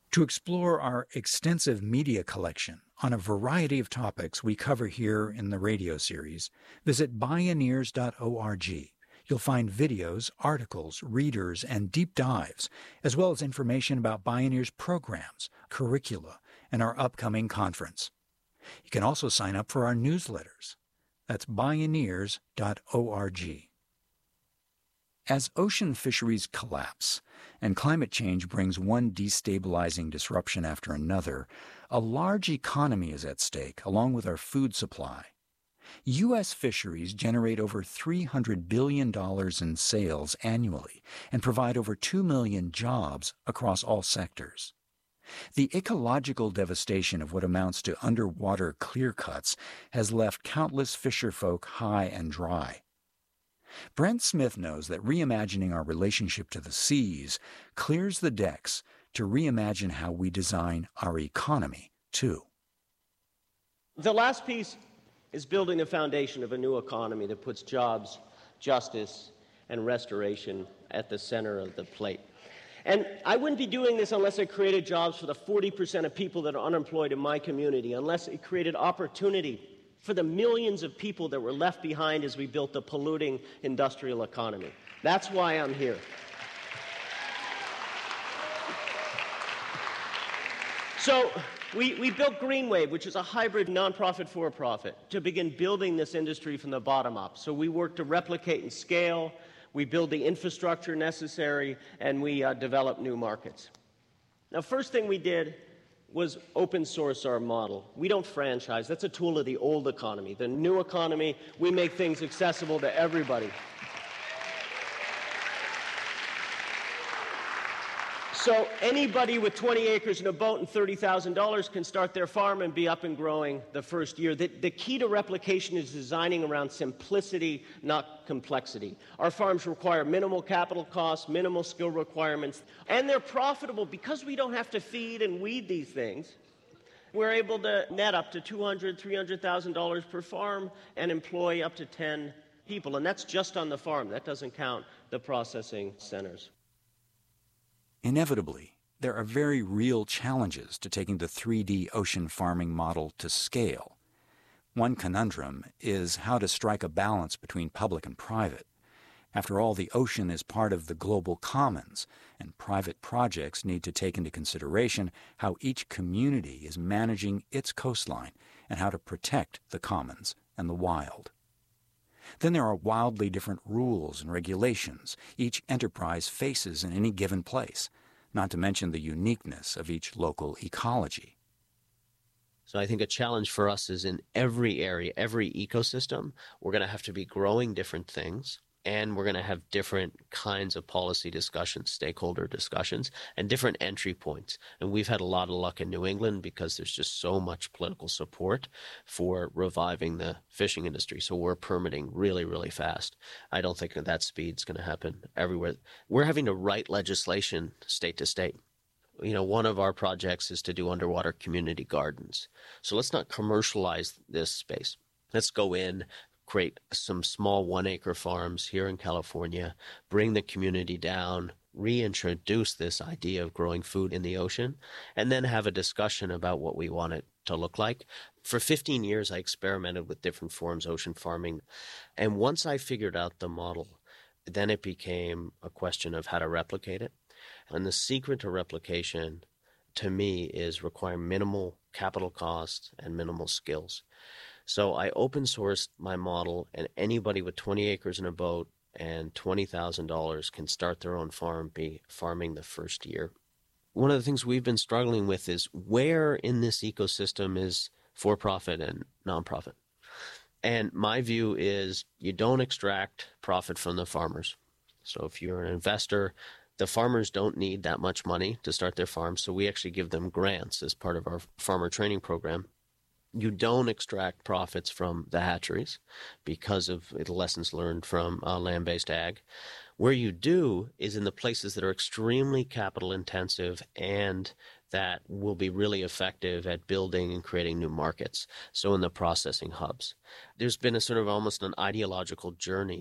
To explore our extensive media collection on a variety of topics we cover here in the radio series, visit bioneers.org. You'll find videos, articles, readers, and deep dives, as well as information about Bioneers programs, curricula, and our upcoming conference. You can also sign up for our newsletters. That's bioneers.org. As ocean fisheries collapse and climate change brings one destabilizing disruption after another, a large economy is at stake, along with our food supply. U.S. fisheries generate over $300 billion in sales annually and provide over 2 million jobs across all sectors. The ecological devastation of what amounts to underwater clear-cuts has left countless fisherfolk high and dry. Brent Smith knows that reimagining our relationship to the seas clears the decks to reimagine how we design our economy, too. The last piece is building the foundation of a new economy that puts jobs, justice, and restoration at the center of the plate. And I wouldn't be doing this unless it created jobs for the 40% of people that are unemployed in my community, unless it created opportunity for the millions of people that were left behind as we built the polluting industrial economy. That's why I'm here. So we built GreenWave, which is a hybrid nonprofit for-profit, to begin building this industry from the bottom up. So we work to replicate and scale, we build the infrastructure necessary, and we develop new markets. Now, first thing we did was open source our model. We don't franchise. That's a tool of the old economy. The new economy, we make things accessible to everybody. So anybody with 20 acres and a boat and $30,000 can start their farm and be up and growing the first year. The key to replication is designing around simplicity, not complexity. Our farms require minimal capital costs, minimal skill requirements, and they're profitable because we don't have to feed and weed these things. We're able to net up to $200,000, $300,000 per farm and employ up to 10 people, and that's just on the farm. That doesn't count the processing centers. Inevitably, there are very real challenges to taking the 3D ocean farming model to scale. One conundrum is how to strike a balance between public and private. After all, the ocean is part of the global commons, and private projects need to take into consideration how each community is managing its coastline and how to protect the commons and the wild. Then there are wildly different rules and regulations each enterprise faces in any given place, not to mention the uniqueness of each local ecology. So I think a challenge for us is in every area, every ecosystem, we're going to have to be growing different things, and we're going to have different kinds of policy discussions, stakeholder discussions, and different entry points. And we've had a lot of luck in New England because there's just so much political support for reviving the fishing industry. So we're permitting really, really fast. I don't think that speed's going to happen everywhere. We're having to write legislation state to state. You know, one of our projects is to do underwater community gardens. So let's not commercialize this space. Let's go in, create some small 1-acre farms here in California, bring the community down, reintroduce this idea of growing food in the ocean, and then have a discussion about what we want it to look like. For 15 years, I experimented with different forms of ocean farming. And once I figured out the model, then it became a question of how to replicate it. And the secret to replication, to me, is require minimal capital costs and minimal skills. So I open sourced my model, and anybody with 20 acres and a boat and $20,000 can start their own farm, be farming the first year. One of the things we've been struggling with is where in this ecosystem is for-profit and nonprofit. And my view is you don't extract profit from the farmers. So if you're an investor, the farmers don't need that much money to start their farm, so we actually give them grants as part of our farmer training program. You don't extract profits from the hatcheries because of the lessons learned from land-based ag. Where you do is in the places that are extremely capital intensive and that will be really effective at building and creating new markets. So in the processing hubs, there's been a sort of almost an ideological journey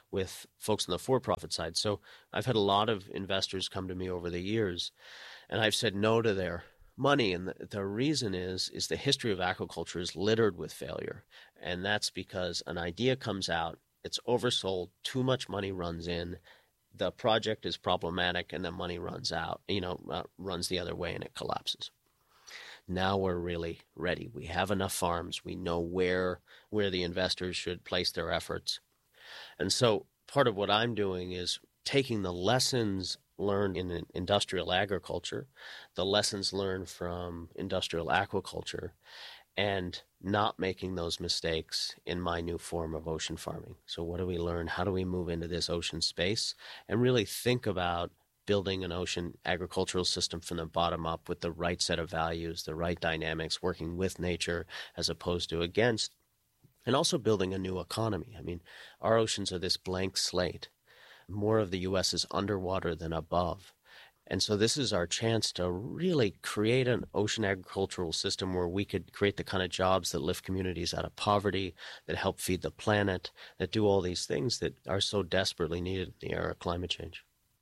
with folks on the for-profit side. So I've had a lot of investors come to me over the years, and I've said no to their money. And the reason is the history of aquaculture is littered with failure. And that's because an idea comes out, it's oversold, too much money runs in, the project is problematic, and the money runs out, runs the other way, and it collapses. Now we're really ready. We have enough farms. We know where the investors should place their efforts. And so part of what I'm doing is taking the lessons learned in industrial agriculture, the lessons learned from industrial aquaculture, and not making those mistakes in my new form of ocean farming. So what do we learn? How do we move into this ocean space and really think about building an ocean agricultural system from the bottom up with the right set of values, the right dynamics, working with nature as opposed to against, and also building a new economy. I mean, our oceans are this blank slate. More of the U.S. is underwater than above. And so this is our chance to really create an ocean agricultural system where we could create the kind of jobs that lift communities out of poverty, that help feed the planet, that do all these things that are so desperately needed in the era of climate change.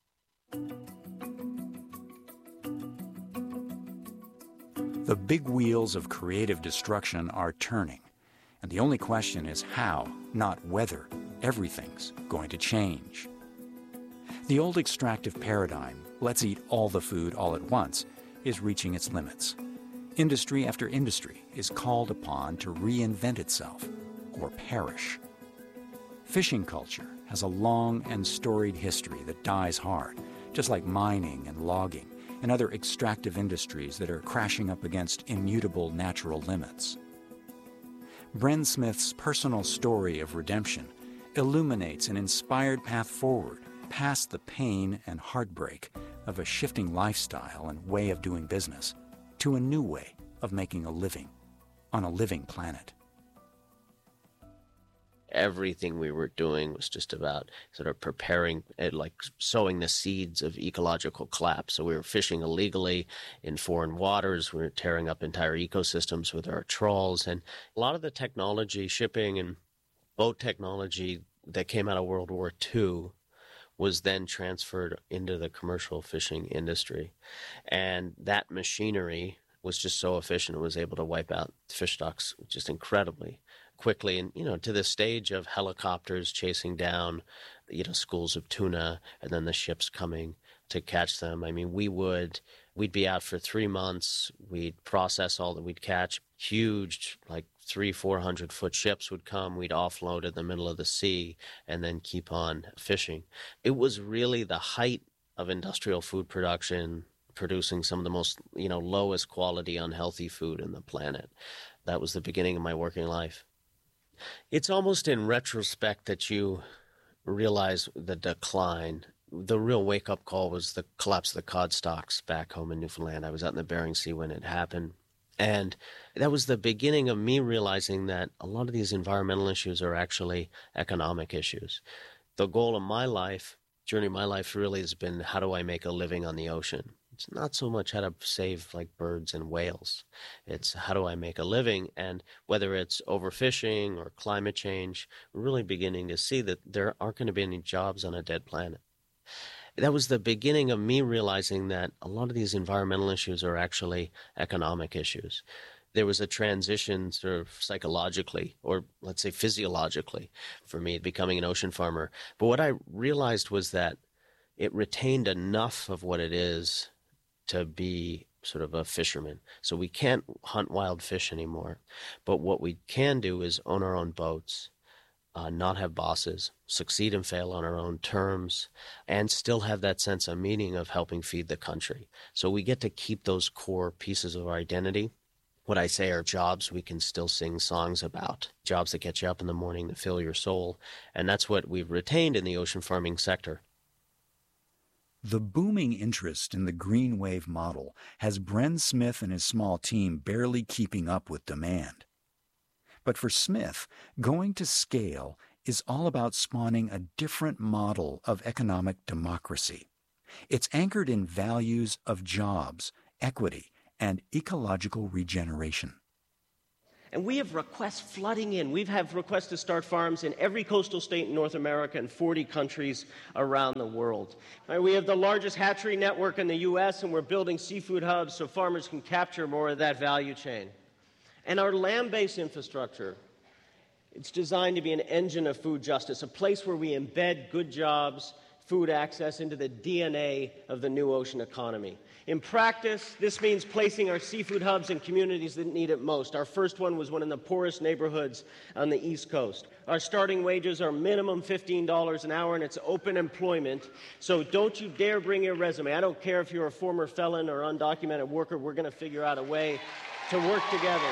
The big wheels of creative destruction are turning, and the only question is how, not whether, everything's going to change. The old extractive paradigm, let's eat all the food all at once, is reaching its limits. Industry after industry is called upon to reinvent itself or perish. Fishing culture has a long and storied history that dies hard, just like mining and logging and other extractive industries that are crashing up against immutable natural limits. Bren Smith's personal story of redemption illuminates an inspired path forward past the pain and heartbreak of a shifting lifestyle and way of doing business to a new way of making a living on a living planet. Everything we were doing was just about sort of preparing, like sowing the seeds of ecological collapse. So we were fishing illegally in foreign waters. We were tearing up entire ecosystems with our trawls. And a lot of the technology, shipping and boat technology that came out of World War II was then transferred into the commercial fishing industry. And that machinery was just so efficient, it was able to wipe out fish stocks just incredibly quickly. And, to the stage of helicopters chasing down, schools of tuna, and then the ships coming to catch them. I mean, we'd be out for 3 months. We'd process all that we'd catch. Huge, like 300-400 foot ships would come. We'd offload in the middle of the sea and then keep on fishing. It was really the height of industrial food production, producing some of the most, lowest quality unhealthy food in the planet. That was the beginning of my working life. It's almost in retrospect that you realize the decline. The real wake-up call was the collapse of the cod stocks back home in Newfoundland. I was out in the Bering Sea when it happened. And that was the beginning of me realizing that a lot of these environmental issues are actually economic issues. The goal of my life, journey of my life really has been, how do I make a living on the ocean? It's not so much how to save like birds and whales. It's how do I make a living? And whether it's overfishing or climate change, we're really beginning to see that there aren't going to be any jobs on a dead planet. That was the beginning of me realizing that a lot of these environmental issues are actually economic issues. There was a transition sort of psychologically, or let's say physiologically, for me becoming an ocean farmer. But what I realized was that it retained enough of what it is to be sort of a fisherman. So we can't hunt wild fish anymore. But what we can do is own our own boats, not have bosses, succeed and fail on our own terms, and still have that sense of meaning of helping feed the country. So we get to keep those core pieces of our identity. What I say are jobs we can still sing songs about, jobs that get you up in the morning, that fill your soul. And that's what we've retained in the ocean farming sector. The booming interest in the green wave model has Bren Smith and his small team barely keeping up with demand. But for Smith, going to scale is all about spawning a different model of economic democracy. It's anchored in values of jobs, equity, and ecological regeneration. And we have requests flooding in. We've had requests to start farms in every coastal state in North America and 40 countries around the world. We have the largest hatchery network in the U.S., and we're building seafood hubs so farmers can capture more of that value chain. And our land-based infrastructure, it's designed to be an engine of food justice, a place where we embed good jobs, food access into the DNA of the new ocean economy. In practice, this means placing our seafood hubs in communities that need it most. Our first one was one in the poorest neighborhoods on the East Coast. Our starting wages are minimum $15 an hour, and it's open employment. So don't you dare bring your resume. I don't care if you're a former felon or undocumented worker. We're going to figure out a way to work together.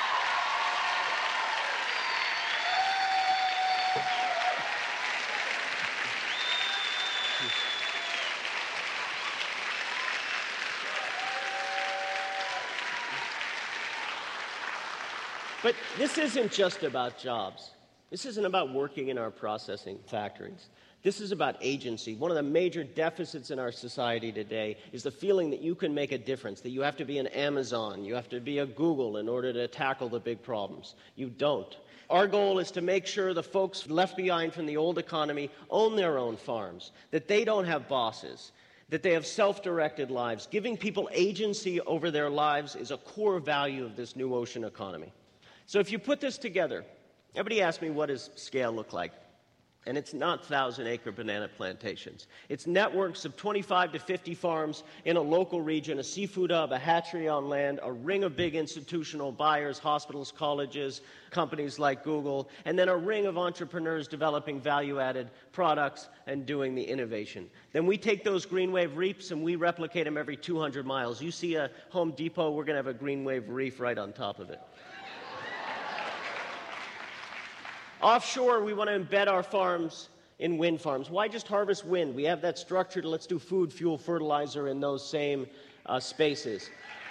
But this isn't just about jobs. This isn't about working in our processing factories. This is about agency. One of the major deficits in our society today is the feeling that you can make a difference, that you have to be an Amazon, you have to be a Google in order to tackle the big problems. You don't. Our goal is to make sure the folks left behind from the old economy own their own farms, that they don't have bosses, that they have self-directed lives. Giving people agency over their lives is a core value of this new ocean economy. So if you put this together, everybody asks me, what does scale look like? And it's not 1,000-acre banana plantations. It's networks of 25 to 50 farms in a local region, a seafood hub, a hatchery on land, a ring of big institutional buyers, hospitals, colleges, companies like Google, and then a ring of entrepreneurs developing value-added products and doing the innovation. Then we take those green wave reefs and we replicate them every 200 miles. You see a Home Depot, we're going to have a green wave reef right on top of it. Offshore, we want to embed our farms in wind farms. Why just harvest wind? We have that structured. Let's do food, fuel, fertilizer in those same spaces.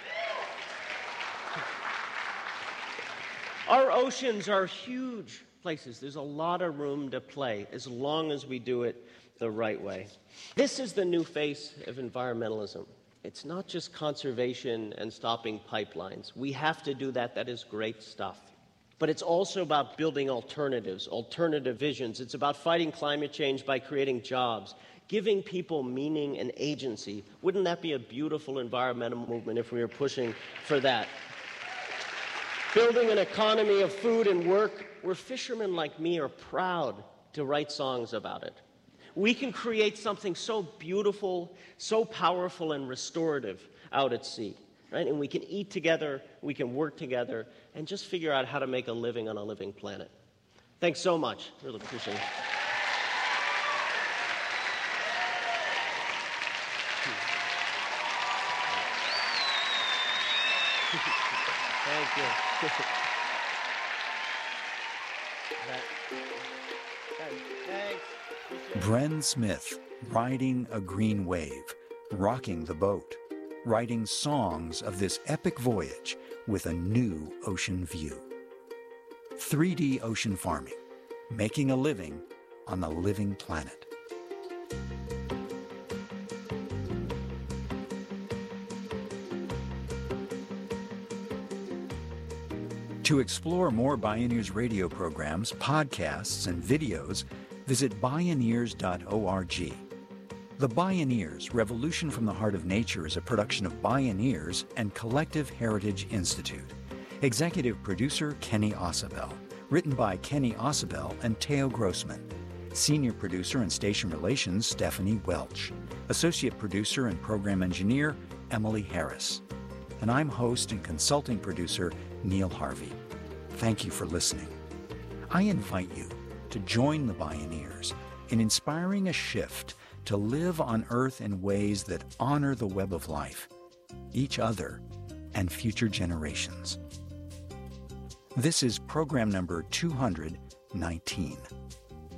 Our oceans are huge places. There's a lot of room to play as long as we do it the right way. This is the new face of environmentalism. It's not just conservation and stopping pipelines. We have to do that. That is great stuff. But it's also about building alternatives, alternative visions. It's about fighting climate change by creating jobs, giving people meaning and agency. Wouldn't that be a beautiful environmental movement if we were pushing for that? Building an economy of food and work where fishermen like me are proud to write songs about it. We can create something so beautiful, so powerful and restorative out at sea. Right? And we can eat together, we can work together, and just figure out how to make a living on a living planet. Thanks so much. Really appreciate it. Thank you. Thanks. Bren Smith, riding a green wave, rocking the boat, writing songs of this epic voyage with a new ocean view. 3D ocean farming, making a living on the living planet. To explore more Bioneers radio programs, podcasts, and videos, visit Bioneers.org. The Bioneers, Revolution from the Heart of Nature is a production of Bioneers and Collective Heritage Institute. Executive producer Kenny Ausubel. Written by Kenny Ausubel and Theo Grossman. Senior producer and station relations Stephanie Welch. Associate producer and program engineer Emily Harris. And I'm host and consulting producer Neil Harvey. Thank you for listening. I invite you to join the Bioneers in inspiring a shift to live on Earth in ways that honor the web of life, each other, and future generations. This is program number 219.